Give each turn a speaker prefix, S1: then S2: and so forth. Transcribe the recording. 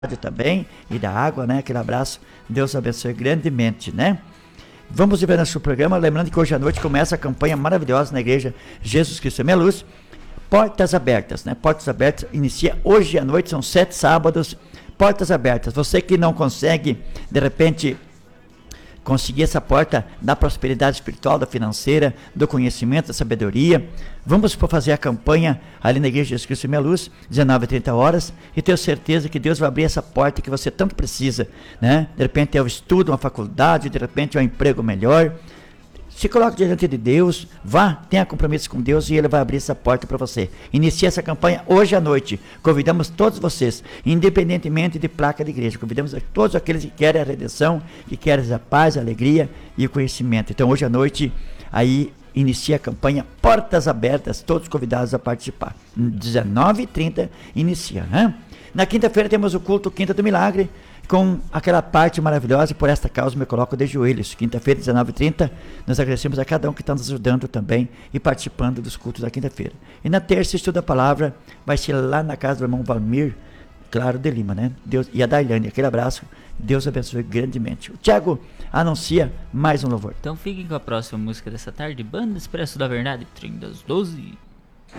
S1: também e da água, né? Aquele abraço, Deus abençoe grandemente, né? Vamos ver nosso programa, lembrando que hoje à noite começa a campanha maravilhosa na igreja Jesus Cristo é Minha Luz, Portas Abertas, né? Portas Abertas inicia hoje à noite, são 7 sábados, Portas Abertas. Você que não consegue, de repente, conseguir essa porta da prosperidade espiritual, da financeira, do conhecimento, da sabedoria, vamos fazer a campanha ali na igreja Jesus Cristo é Minha Luz, 19h30, e tenho certeza que Deus vai abrir essa porta que você tanto precisa, né? De repente é o estudo, uma faculdade, de repente é um emprego melhor. Se coloque diante de Deus, vá, tenha compromisso com Deus e Ele vai abrir essa porta para você. Inicie essa campanha hoje à noite. Convidamos todos vocês, independentemente de placa de igreja. Convidamos a todos aqueles que querem a redenção, que querem a paz, a alegria e o conhecimento. Então hoje à noite, aí inicia a campanha Portas Abertas, todos convidados a participar. 19h30 inicia, né? Na quinta-feira temos o culto Quinta do Milagre, com aquela parte maravilhosa, e por esta causa me coloco de joelhos. Quinta-feira, 19h30, nós agradecemos a cada um que está nos ajudando também e participando dos cultos da quinta-feira. E na terça, estudo da palavra, vai ser lá na casa do irmão Valmir, claro, de Lima, né? Deus, e a Dailane, aquele abraço, Deus abençoe grandemente. O Thiago anuncia mais um louvor.
S2: Então fiquem com a próxima música dessa tarde, Banda Expresso da Verdade, Trem das 12.